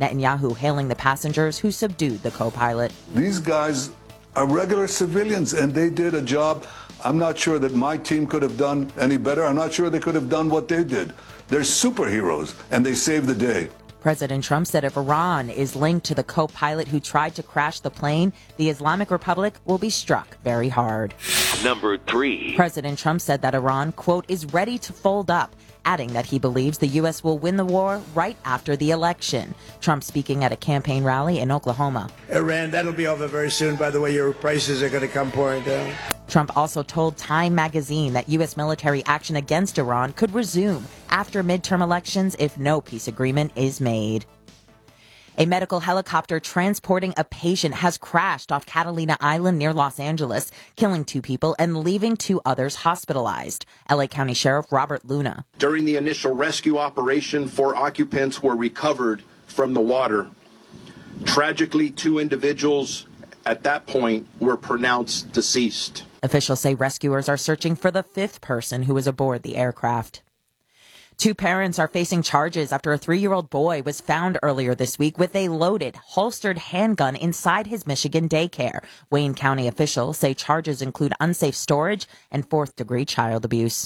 Netanyahu hailing the passengers who subdued the co-pilot. These guys are regular civilians, and they did a job I'm not sure that my team could have done any better. I'm not sure they could have done what they did. They're superheroes, and they saved the day. President Trump said if Iran is linked to the co-pilot who tried to crash the plane, the Islamic Republic will be struck very hard. Number 3. President Trump said that Iran, quote, is ready to fold up, adding that he believes the U.S. will win the war right after the election. Trump speaking at a campaign rally in Oklahoma. Iran, that'll be over very soon. By the way, your prices are going to come pouring down. Trump also told Time magazine that U.S. military action against Iran could resume after midterm elections if no peace agreement is made. A medical helicopter transporting a patient has crashed off Catalina Island near Los Angeles, killing 2 people and leaving 2 others hospitalized. L.A. County Sheriff Robert Luna. During the initial rescue operation, 4 occupants were recovered from the water. Tragically, 2 individuals at that point were pronounced deceased. Officials say rescuers are searching for the 5th person who was aboard the aircraft. 2 parents are facing charges after a 3-year-old boy was found earlier this week with a loaded, holstered handgun inside his Michigan daycare. Wayne County officials say charges include unsafe storage and 4th-degree child abuse.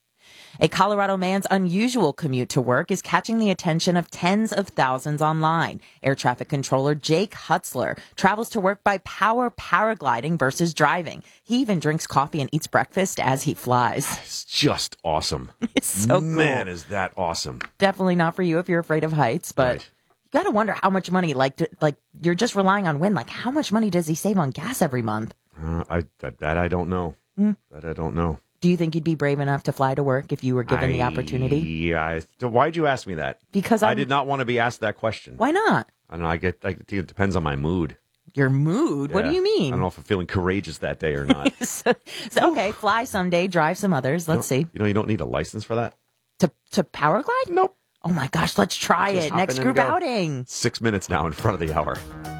A Colorado man's unusual commute to work is catching the attention of tens of thousands online. Air traffic controller Jake Hutzler travels to work by power paragliding versus driving. He even drinks coffee and eats breakfast as he flies. It's just awesome. It's so cool. Man, is that awesome. Definitely not for you if you're afraid of heights, but Right. you got to wonder how much money, like you're just relying on wind. Like, how much money does he save on gas every month? I don't know. That I don't know. Do you think you'd be brave enough to fly to work if you were given the opportunity? Yeah. Why'd you ask me that? Because I did not want to be asked that question. Why not? I don't know. It depends on my mood. Your mood? What do Yeah. you mean? I don't know if I'm feeling courageous that day or not. so, okay, fly someday, drive some others. Let's see. You don't need a license for that? To power glide? Nope. Oh my gosh, let's try Just it. hop Next in and group go. outing. 6 minutes now in front of the hour.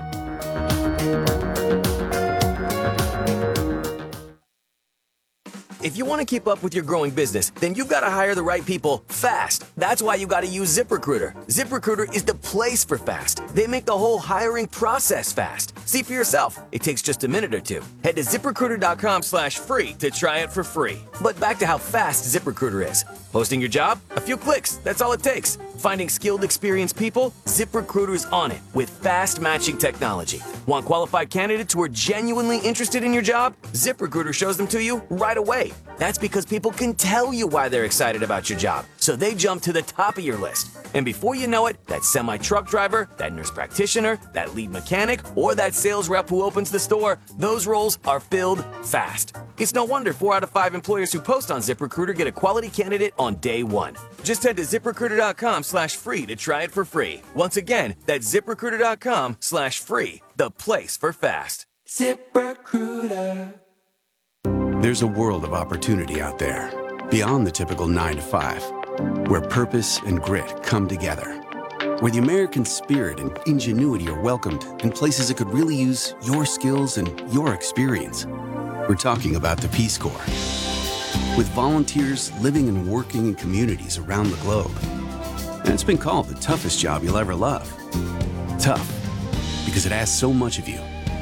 If you want to keep up with your growing business, then you've got to hire the right people fast. That's why you got to use ZipRecruiter. ZipRecruiter is the place for fast. They make the whole hiring process fast. See for yourself. It takes just a minute or 2. Head to ZipRecruiter.com/free to try it for free. But back to how fast ZipRecruiter is. Posting your job? A few clicks. That's all it takes. Finding skilled, experienced people? ZipRecruiter's on it with fast matching technology. Want qualified candidates who are genuinely interested in your job? ZipRecruiter shows them to you right away. That's because people can tell you why they're excited about your job, so they jump to the top of your list. And before you know it, that semi-truck driver, that nurse practitioner, that lead mechanic, or that sales rep who opens the store, those roles are filled fast. It's no wonder 4 out of 5 employers who post on ZipRecruiter get a quality candidate on day 1. Just head to ZipRecruiter.com/free to try it for free. Once again, that's ZipRecruiter.com/free, the place for fast. ZipRecruiter. There's a world of opportunity out there, beyond the typical 9 to 5, where purpose and grit come together, where the American spirit and ingenuity are welcomed in places that could really use your skills and your experience. We're talking about the Peace Corps, with volunteers living and working in communities around the globe. And it's been called the toughest job you'll ever love. Tough, because it asks so much of you.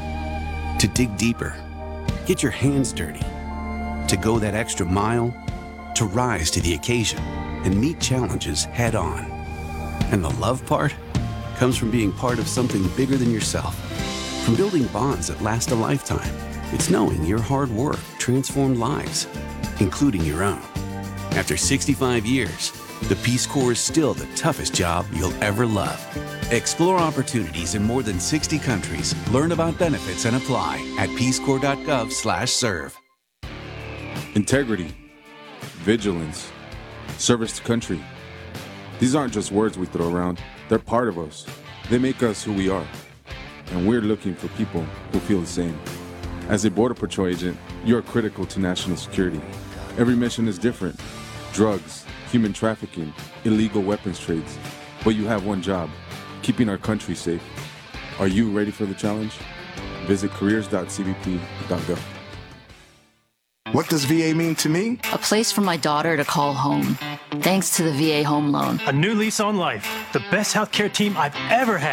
To dig deeper, get your hands dirty, to go that extra mile, to rise to the occasion and meet challenges head on. And the love part comes from being part of something bigger than yourself, from building bonds that last a lifetime. It's knowing your hard work transformed lives, including your own. After 65 years, the Peace Corps is still the toughest job you'll ever love. Explore opportunities in more than 60 countries. Learn about benefits and apply at peacecorps.gov/serve. Integrity, vigilance, service to country. These aren't just words we throw around. They're part of us. They make us who we are. And we're looking for people who feel the same. As a Border Patrol agent, you're critical to national security. Every mission is different. Drugs, human trafficking, illegal weapons trades. But you have one job, keeping our country safe. Are you ready for the challenge? Visit careers.cbp.gov. What does VA mean to me? A place for my daughter to call home. Thanks to the VA Home Loan. A new lease on life. The best healthcare team I've ever had.